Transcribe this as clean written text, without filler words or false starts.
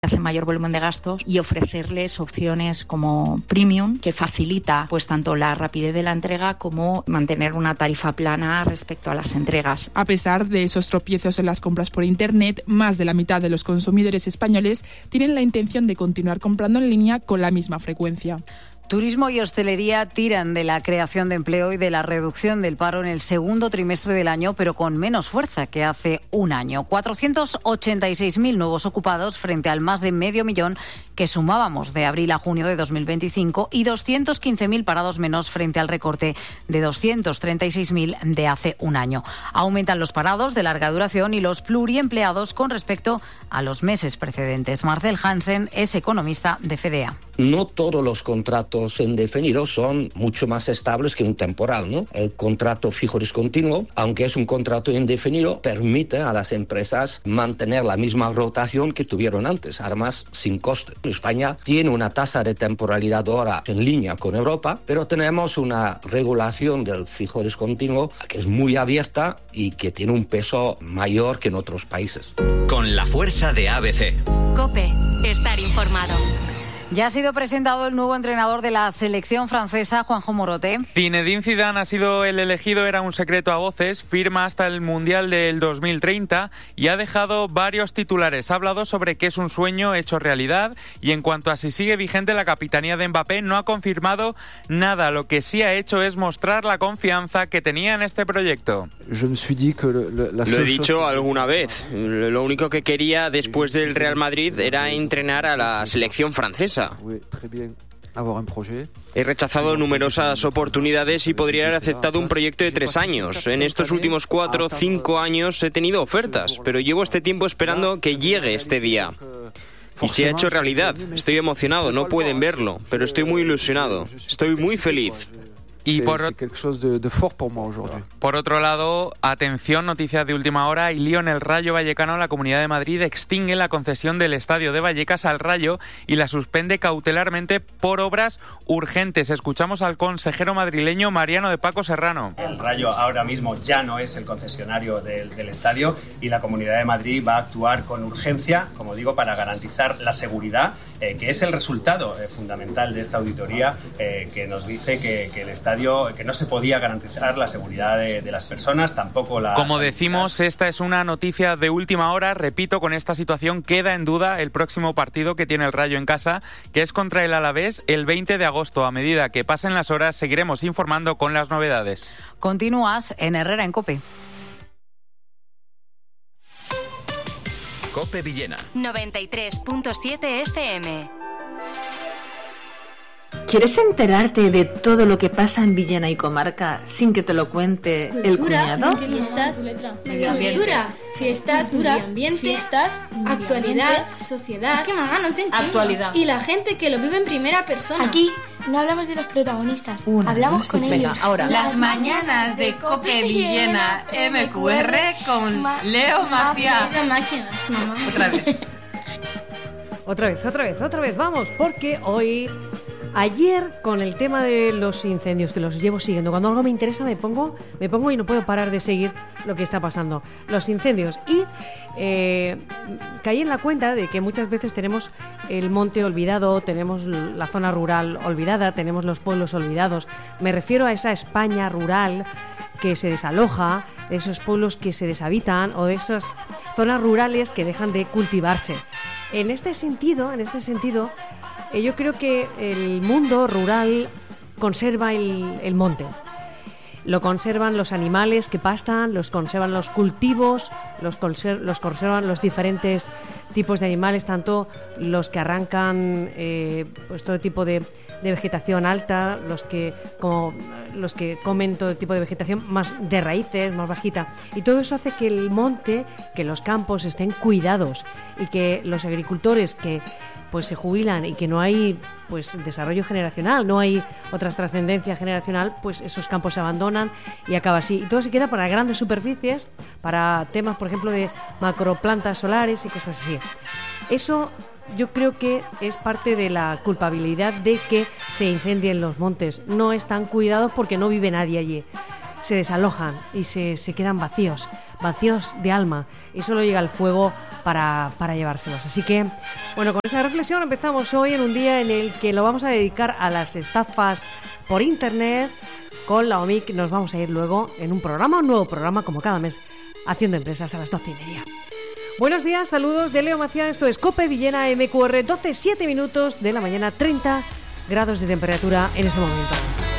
hace mayor volumen de gastos y ofrecerles opciones como premium que facilita pues tanto la rapidez de la entrega como mantener una tarifa plana respecto a las entregas. A pesar de esos tropiezos en las compras por internet, más de la mitad de los consumidores españoles tienen la intención de continuar comprando en línea con la misma frecuencia. Turismo y hostelería tiran de la creación de empleo y de la reducción del paro en el segundo trimestre del año, pero con menos fuerza que hace un año. 486.000 nuevos ocupados frente al más de medio millón que sumábamos de abril a junio de 2025 y 215.000 parados menos frente al recorte de 236.000 de hace un año. Aumentan los parados de larga duración y los pluriempleados con respecto a los meses precedentes. Marcel Hansen es economista de FEDEA. No todos los contratos indefinidos son mucho más estables que un temporal, ¿no? El contrato fijo discontinuo, aunque es un contrato indefinido, permite a las empresas mantener la misma rotación que tuvieron antes, además sin coste. España tiene una tasa de temporalidad ahora en línea con Europa, pero tenemos una regulación del fijo discontinuo que es muy abierta y que tiene un peso mayor que en otros países. Con la fuerza de ABC. COPE. Estar informado. Ya ha sido presentado el nuevo entrenador de la selección francesa, Juanjo Morote. Zinedine Zidane ha sido el elegido, era un secreto a voces, firma hasta el Mundial del 2030 y ha dejado varios titulares. Ha hablado sobre que es un sueño hecho realidad y en cuanto a si sigue vigente la capitanía de Mbappé, no ha confirmado nada. Lo que sí ha hecho es mostrar la confianza que tenía en este proyecto. Lo he dicho alguna vez. Lo único que quería después del Real Madrid era entrenar a la selección francesa. He rechazado numerosas oportunidades y podría haber aceptado un proyecto de 3 años. En estos últimos 4 o 5 años he tenido ofertas, pero llevo este tiempo esperando que llegue este día. Y se ha hecho realidad. Estoy emocionado, no pueden verlo, pero estoy muy ilusionado. Estoy muy feliz. Y por otro lado, atención, noticias de última hora, y lío en el Rayo Vallecano. La Comunidad de Madrid extingue la concesión del estadio de Vallecas al Rayo y la suspende cautelarmente por obras urgentes. Escuchamos al consejero madrileño Mariano de Paco Serrano. El Rayo ahora mismo ya no es el concesionario del estadio y la Comunidad de Madrid va a actuar con urgencia, como digo, para garantizar la seguridad, que es el resultado fundamental de esta auditoría, que nos dice que el estadio, que no se podía garantizar la seguridad de las personas, tampoco la... Como decimos, esta es una noticia de última hora. Repito, con esta situación queda en duda el próximo partido que tiene el Rayo en casa, que es contra el Alavés el 20 de agosto. A medida que pasen las horas, seguiremos informando con las novedades. Continúas en Herrera en COPE. COPE Villena 93.7 FM. ¿Quieres enterarte de todo lo que pasa en Villena y comarca sin que te lo cuente el cuñado? Fiestas, cultura, fiestas, medio ambiente, fiestas, actualidad, sociedad. Es que mamá, no te entiendo. Actualidad. Y la gente que lo vive en primera persona. Aquí no hablamos de los protagonistas, hablamos con ellos. Ahora. Las mañanas de COPE Villena MQR con Leo Macia. Otra vez, vamos, porque hoy... Ayer, con el tema de los incendios, que los llevo siguiendo, cuando algo me interesa me pongo y no puedo parar de seguir lo que está pasando. Los incendios. Y caí en la cuenta de que muchas veces tenemos el monte olvidado, tenemos la zona rural olvidada, tenemos los pueblos olvidados. Me refiero a esa España rural que se desaloja, de esos pueblos que se deshabitan o de esas zonas rurales que dejan de cultivarse. En este sentido, yo creo que el mundo rural conserva el monte. Lo conservan los animales que pastan, los conservan los cultivos, los conservan los diferentes tipos de animales, tanto los que arrancan pues todo tipo de vegetación alta, los que comen todo tipo de vegetación más de raíces, más bajita. Y todo eso hace que el monte, que los campos estén cuidados y que los agricultores que pues se jubilan y que no hay pues desarrollo generacional, no hay otra trascendencia generacional, pues esos campos se abandonan y acaba así. Y todo se queda para grandes superficies, para temas, por ejemplo, de macroplantas solares y cosas así. Eso yo creo que es parte de la culpabilidad de que se incendien los montes. No están cuidados porque no vive nadie allí. Se desalojan y se quedan vacíos. vacíos de alma y solo llega el fuego para llevárselos. Así que, bueno, con esa reflexión empezamos hoy en un día en el que lo vamos a dedicar a las estafas por internet. Con la OMIC nos vamos a ir luego en un nuevo programa como cada mes, Haciendo Empresas a las 12:30. Buenos días, saludos de Leo Maciá, esto es COPE Villena MQR, 12:07 de la mañana, 30 grados de temperatura en este momento.